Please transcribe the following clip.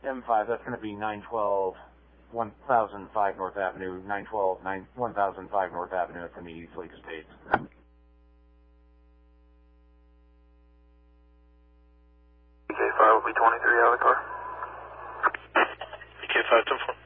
M5, that's going to be 912 1005 North Avenue, 912 1005 North Avenue. That's going to be East Lake Estates. BK5 will be 23 out of the car. BK5 10-4.